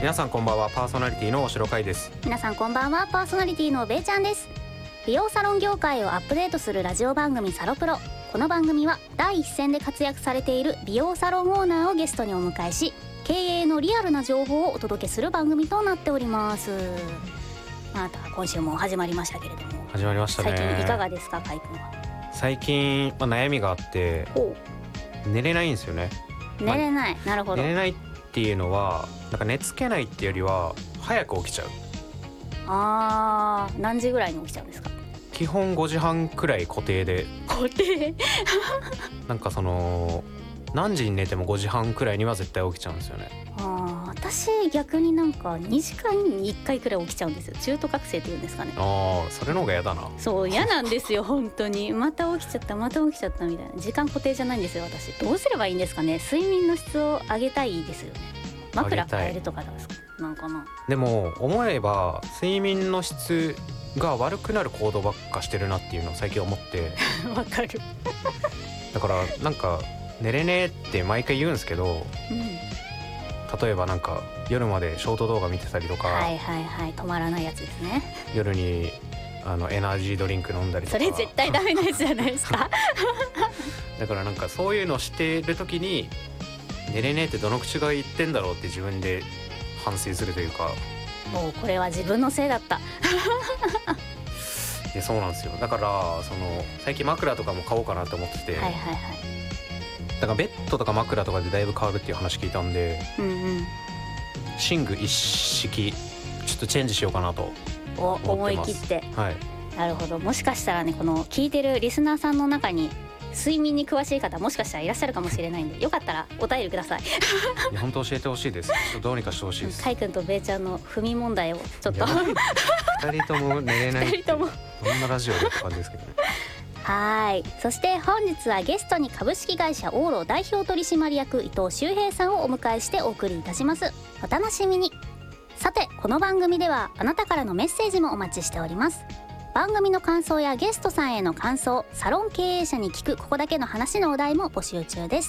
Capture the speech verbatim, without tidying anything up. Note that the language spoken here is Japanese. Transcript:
皆さんこんばんは。パーソナリティの大城海です。 皆さんこんばんは。パーソナリティのべいちゃんです。美容サロン業界をアップデートするラジオ番組サロプロ。この番組は第一線で活躍されている美容サロンオーナーをゲストにお迎えし、経営のリアルな情報をお届けする番組となっております。また今週も始まりましたけれども、 始まりましたね。 最近いかがですか、海君は。 最近、まあ、悩みがあって寝れないんですよね。 寝れない、まあ、なるほど。 寝れないっていうのはなんか寝つけないっていうよりは早く起きちゃう。 あー、何時ぐらいに起きちゃうんですか？ 基本ごじはんくらい固定で。 固定なんかその何時に寝てもごじはんくらいには絶対起きちゃうんですよね。 あ、私逆になんかにじかんにいっかいくらい起きちゃうんですよ。中途覚醒っていうんですかね。 ああ、それの方が嫌だな。 そう、嫌なんですよ本当に。また起きちゃったまた起きちゃったみたいな。時間固定じゃないんですよ私。どうすればいいんですかね。睡眠の質を上げたいですよね。枕変えるとかですかなんかな。 でも思えば睡眠の質が悪くなる行動ばっかしてるなっていうのを最近思ってわかるだからなんか寝れねえって毎回言うんですけど、 うん、 例えばなんか夜までショート動画見てたりとか、 はいはいはい、止まらないやつですね。 夜にあのエナジードリンク飲んだりとか。 それ絶対ダメなやつじゃないですかだからなんかそういうのをしてる時に寝れねえってどの口が言ってんだろうって自分で反省するというか、 もうこれは自分のせいだったでそうなんですよ。だからその最近枕とかも買おうかなと思ってて、 はいはいはい。 だからベッドとか枕とかでだいぶ変わるっていう話聞いたんで、 うんうん、 寝具一式ちょっとチェンジしようかなと思ってます。 お思い切って、はい、なるほど。もしかしたらね、この聞いてるリスナーさんの中に睡眠に詳しい方もしかしたらいらっしゃるかもしれないんで、よかったらお便りくださいいや本当教えてほしいです。ちょっとどうにかしてほしいです。 カイ君とベイちゃんの不眠問題をちょっとふたりとも寝れないってふたりともどんなラジオだって感じですけどねはい。そして本日はゲストに株式会社オーロ代表取締役伊藤修平さんをお迎えしてお送りいたします。お楽しみに。さて、この番組ではあなたからのメッセージもお待ちしております。番組の感想やゲストさんへの感想、サロン経営者に聞くここだけの話のお題も募集中です。